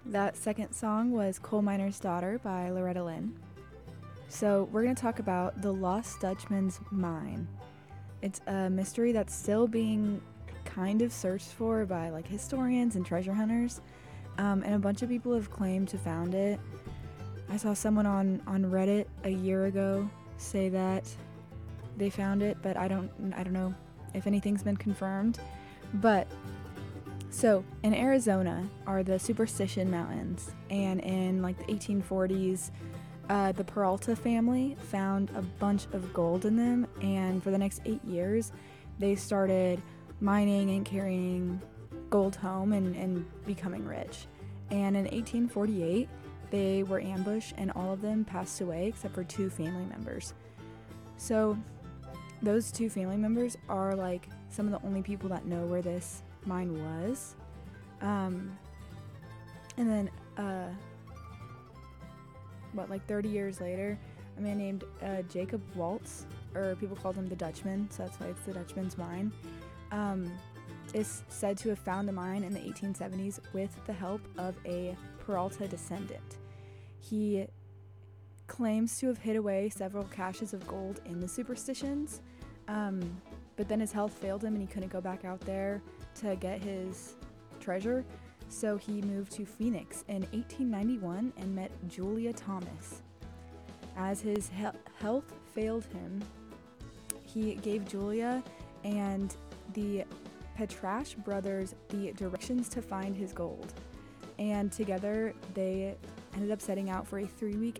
That second song was Coal Miner's Daughter by Loretta Lynn. So, we're going to talk about the Lost Dutchman's Mine. It's a mystery that's still being kind of searched for by like historians and treasure hunters. And a bunch of people have claimed to found it. I saw someone on Reddit a year ago say that they found it, but I don't know if anything's been confirmed. But so in Arizona are the Superstition Mountains, and in like the 1840s, the Peralta family found a bunch of gold in them, and for the next 8 years, they started mining and carrying gold home and becoming rich. And in 1848, they were ambushed, and all of them passed away except for two family members. So those two family members are like some of the only people that know where this mine was. And then, 30 years later, a man named Jacob Waltz, or people called him the Dutchman, so that's why it's the Dutchman's Mine, is said to have found the mine in the 1870s with the help of a Peralta descendant. He claims to have hid away several caches of gold in the Superstitions, but then his health failed him and he couldn't go back out there to get his treasure, so he moved to Phoenix in 1891 and met Julia Thomas. As his health failed him, he gave Julia and the Petrash brothers the directions to find his gold, and together they ended up setting out for a 3-week